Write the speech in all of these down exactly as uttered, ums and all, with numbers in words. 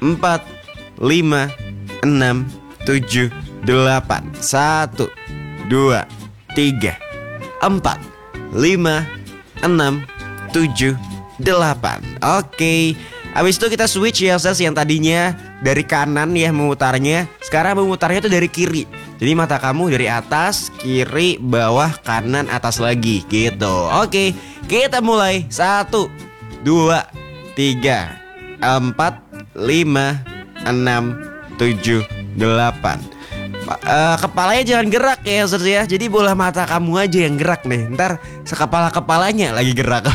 empat, lima, enam, tujuh, delapan. Satu, dua, tiga, empat, lima, enam, tujuh, delapan. Oke. Habis itu kita switch ya Youngsters, yang tadinya dari kanan ya memutarnya, sekarang memutarnya tuh dari kiri. Jadi mata kamu dari atas, kiri, bawah, kanan, atas lagi gitu. Oke, kita mulai. Satu, dua, tiga, empat, lima, enam, tujuh, delapan. Uh, kepalanya jangan gerak ya Youngsters ya. Jadi bola mata kamu aja yang gerak nih. Ntar sekepala-kepalanya lagi gerak.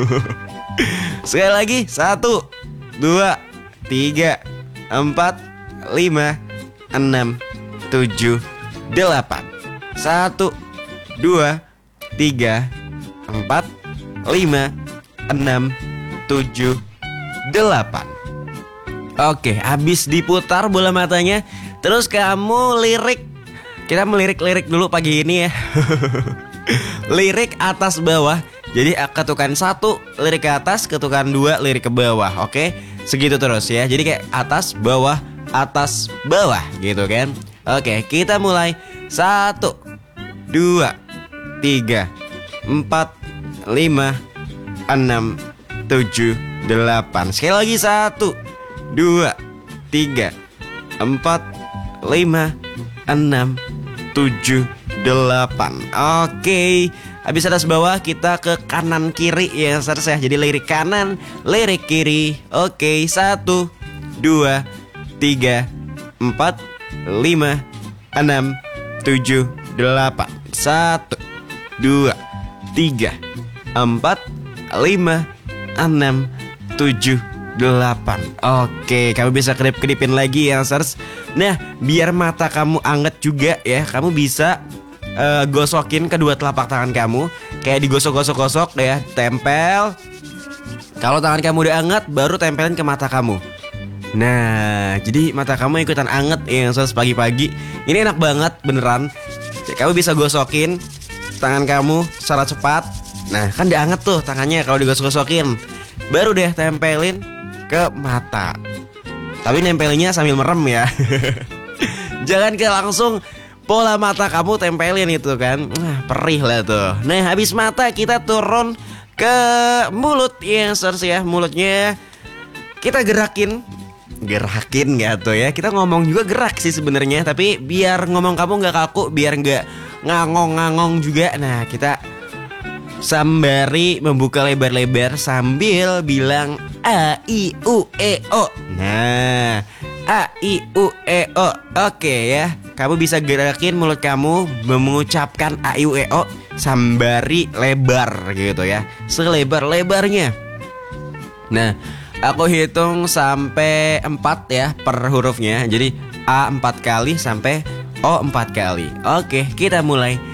Sekali lagi. Satu, dua, tiga, empat, lima, enam, tujuh, delapan. Satu, dua, tiga, empat, lima, enam, tujuh, delapan. Oke, habis diputar bola matanya, terus kamu lirik. Kita melirik-lirik dulu pagi ini ya. Lirik atas bawah. Jadi ketukan satu, lirik ke atas, ketukan dua, lirik ke bawah. Oke, segitu terus ya. Jadi kayak atas, bawah, atas, bawah gitu kan. Oke, kita mulai. Satu, dua, tiga, empat, lima, enam, tujuh, delapan. Sekali lagi. Satu, dua, tiga, empat, lima, enam, tujuh, delapan. Oke. Habis atas bawah kita ke kanan kiri ya Youngsters ya. Jadi lirik kanan, lirik kiri. Oke, satu, dua, tiga, empat, lima, enam, tujuh, delapan. Satu, dua, tiga, empat, lima, enam, tujuh, delapan. Oke, kamu bisa kedip-kedipin lagi ya Youngsters. Nah, biar mata kamu anget juga ya, kamu bisa Uh, gosokin kedua telapak tangan kamu. Kayak digosok-gosok-gosok ya. Tempel. Kalau tangan kamu udah anget, baru tempelin ke mata kamu. Nah, jadi mata kamu ikutan anget ya pagi-pagi. Ini enak banget beneran. Kamu bisa gosokin tangan kamu secara cepat. Nah, kan udah anget tuh tangannya kalau digosok-gosokin. Baru deh tempelin ke mata. Tapi nempelinnya sambil merem ya. Jangan kayak langsung bola mata kamu tempelin itu kan. Nah, perih lah tuh. Nah, habis mata kita turun ke mulut ya Youngsters ya. Mulutnya kita gerakin. Gerakin gak tuh ya. Kita ngomong juga gerak sih sebenarnya. Tapi biar ngomong kamu gak kaku, biar gak ngangong-ngangong juga. Nah, kita sembari membuka lebar-lebar sambil bilang A, I, U, E, O. Nah, A, I, U, E, O. Oke ya. Kamu bisa gerakin mulut kamu mengucapkan A, I, U, E, O sembari lebar gitu ya. Selebar-lebarnya. Nah, aku hitung sampai empat ya per hurufnya. Jadi A empat kali sampai O empat kali. Oke, kita mulai.